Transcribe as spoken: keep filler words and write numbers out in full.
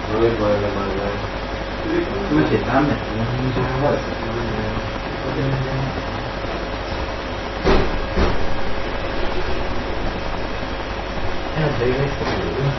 Rồi rồi rồi rồi rồi. Nó chỉ tám này, nó sao vậy? Em thấy cái